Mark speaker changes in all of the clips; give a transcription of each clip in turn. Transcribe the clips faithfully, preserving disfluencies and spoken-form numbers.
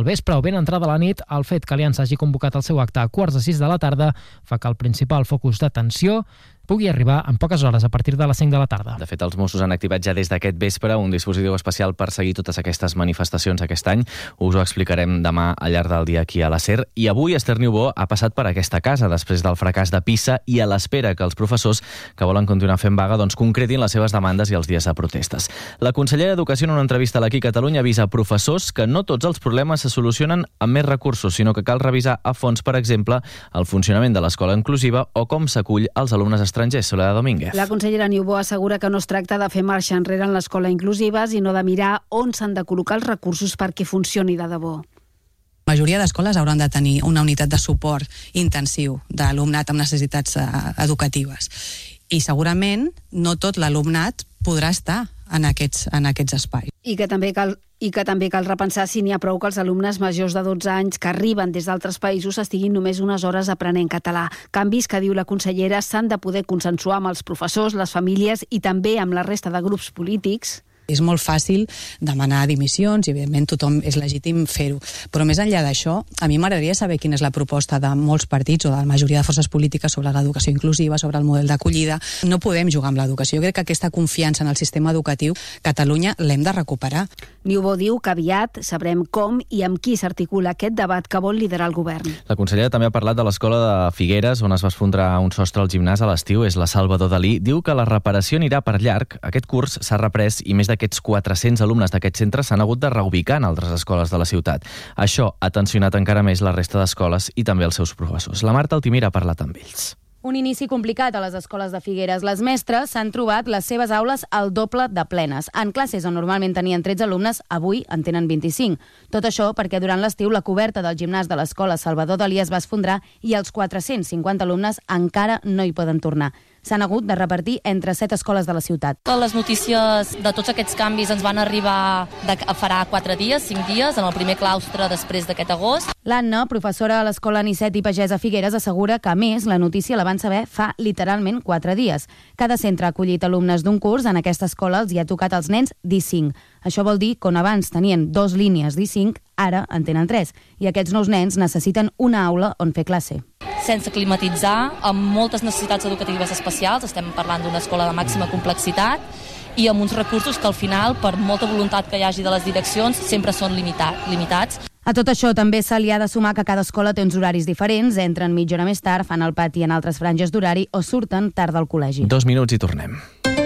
Speaker 1: del vespre o ben entrada la nit, el fet que Aliança hagi convocat el seu acte a quarts de sis de la tarda fa que el principal focus d'atenció pugui arribar en poques hores, a partir de les cinc de la tarda.
Speaker 2: De fet, els Mossos han activat ja des d'aquest vespre un dispositiu especial per seguir totes aquestes manifestacions aquest any. Us ho explicarem demà al llarg del dia aquí a la SER. I avui Esther Niubó ha passat per aquesta casa després del fracàs de Pisa i a l'espera que els professors que volen continuar fent vaga doncs concretin les seves demandes i els dies de protestes. La consellera d'Educació en una entrevista a l'Aquí Catalunya avisa professors que no tots els problemes se solucionen amb més recursos, sinó que cal revisar a fons, per exemple, el funcionament de l'escola inclusiva o com s'acull als alumnes estrangers. Soledad Domínguez.
Speaker 3: La consellera Niubó assegura que no es tracta de fer marxa enrere en l'escola inclusiva, sinó de mirar on s'han de col·locar els recursos perquè funcioni de debò.
Speaker 4: La majoria d'escoles hauran de tenir una unitat de suport intensiu d'alumnat amb necessitats educatives. I segurament no tot l'alumnat podrà estar en aquests, en aquests espais.
Speaker 3: I que també cal i que també cal repensar si n'hi ha prou que els alumnes majors de dotze anys que arriben des d'altres països estiguin només unes hores aprenent català. Canvis que, diu la consellera, s'han de poder consensuar amb els professors, les famílies i també amb la resta de grups polítics.
Speaker 4: És molt fàcil demanar dimissions i, evidentment, tothom és legítim fer-ho. Però més enllà d'això, a mi m'agradaria saber quina és la proposta de molts partits o de la majoria de forces polítiques sobre l'educació inclusiva, sobre el model d'acollida. No podem jugar amb l'educació. Jo crec que aquesta confiança en el sistema educatiu, Catalunya l'hem de recuperar.
Speaker 3: Niubó diu que aviat sabrem com i amb qui s'articula aquest debat que vol liderar el govern.
Speaker 2: La consellera també ha parlat de l'escola de Figueres, on es va esfondrar un sostre al gimnàs a l'estiu, és la Salvador Dalí. Diu que la reparació anirà per llarg. Aquest curs s'ha reprès i més d'aquests quatre-cents alumnes d'aquest centre s'han hagut de reubicar en altres escoles de la ciutat. Això ha tensionat encara més la resta d'escoles i també els seus professors. La Marta Altimira ha parlat amb ells.
Speaker 5: Un inici complicat a les escoles de Figueres. Les mestres s'han trobat les seves aules al doble de plenes. En classes on normalment tenien tretze alumnes, avui en tenen vint-i-cinc. Tot això perquè durant l'estiu la coberta del gimnàs de l'escola Salvador Dalí es va esfondrar i els quatre-cents cinquanta alumnes encara no hi poden tornar. S'han hagut de repartir entre set escoles de la ciutat.
Speaker 6: Les notícies de tots aquests canvis ens van arribar de, farà quatre dies, cinc dies, en el primer claustre després d'aquest agost.
Speaker 5: L'Anna, professora a l'escola Anicet i Pagès a Figueres, assegura que, a més, la notícia la van saber fa literalment quatre dies. Cada centre ha acollit alumnes d'un curs, en aquesta escola els hi ha tocat als nens d'I cinc. Això vol dir que on abans tenien dos línies d'I cinc, ara en tenen tres. I aquests nous nens necessiten una aula on fer classe.
Speaker 6: Sense climatitzar, amb moltes necessitats educatives especials, estem parlant d'una escola de màxima complexitat, i amb uns recursos que al final, per molta voluntat que hi hagi de les direccions, sempre són limitat, limitats.
Speaker 5: A tot això també se li ha de sumar que cada escola té uns horaris diferents, entren mitja hora més tard, fan el pati en altres franges d'horari o surten tard del col·legi.
Speaker 2: Dos minuts i tornem.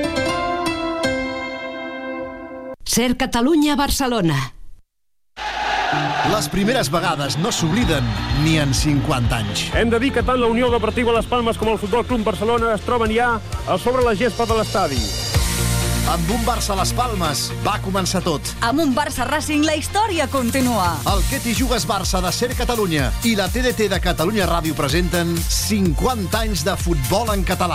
Speaker 7: SER Catalunya Barcelona.
Speaker 8: Les primeres vegades no s'obliden ni en cinquanta anys.
Speaker 9: Hem de dir que tant la Unió Deportiva Les Palmes com el Futbol Club Barcelona es troben ja a sobre la gespa de l'estadi.
Speaker 8: Amb un Barça a les Palmes va començar tot.
Speaker 10: Amb un Barça Racing la història continua.
Speaker 8: El Que t'hi jugues Barça de SER Catalunya i la T D T de Catalunya Ràdio presenten cinquanta anys de futbol en català.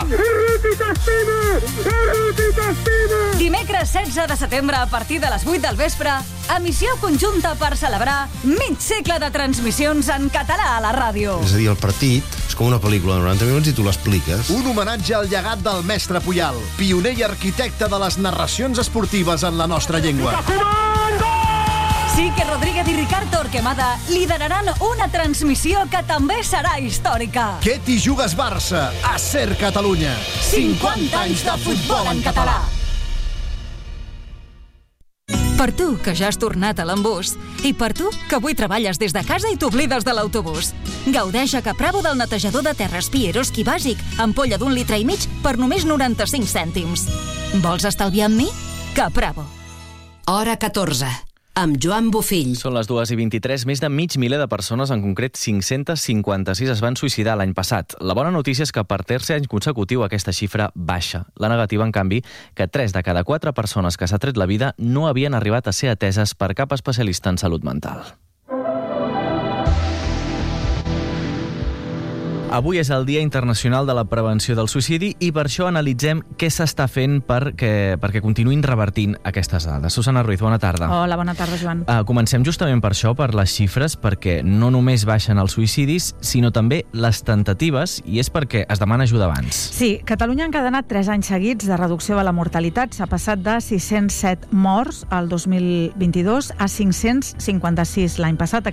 Speaker 10: Dimecres setze de setembre a partir de les vuit del vespre, emissió conjunta per celebrar mig segle de transmissions en català a la ràdio.
Speaker 11: És a dir, el partit és com una pel·lícula de noranta minuts i tu l'expliques.
Speaker 8: Un homenatge al llegat del mestre Puyal, pioner i arquitecte de les narracions esportives en la nostra llengua.
Speaker 10: Sique Rodríguez i Ricard Torquemada lideraran una transmissió que també serà històrica.
Speaker 8: Que t'hi jugues Barça a SER Catalunya.
Speaker 10: cinquanta anys de futbol en català.
Speaker 12: Per tu, que ja has tornat a l'embús, i per tu, que avui treballes des de casa i t'oblides de l'autobús. Gaudeix a Capravo del netejador de terres Pieroski bàsic, ampolla d'un litre i mig per només noranta-cinc cèntims. Vols estalviar amb mi? Capravo.
Speaker 7: Hora catorze. Amb Joan Bofill.
Speaker 2: Són les dues i vint-i-tres. Més de mig miler de persones, en concret cinc-cents cinquanta-sis, es van suïcidar l'any passat. La bona notícia és que per tercer any consecutiu aquesta xifra baixa. La negativa, en canvi, que tres de cada quatre persones que s'ha tret la vida no havien arribat a ser ateses per cap especialista en salut mental. Avui és el Dia Internacional de la Prevenció del Suïcidi i per això analitzem què s'està fent perquè, perquè continuïn revertint aquestes dades. Susana Ruiz, bona tarda.
Speaker 13: Hola, bona tarda, Joan.
Speaker 2: Uh, comencem justament per això, per les xifres, perquè no només baixen els suïcidis, sinó també les temptatives, i és perquè es demana ajuda abans.
Speaker 13: Sí, Catalunya ha encadenat tres anys seguits de reducció de la mortalitat. S'ha passat de sis-cents set morts el dos mil vint-i-dos a cinc-cents cinquanta-sis l'any passat.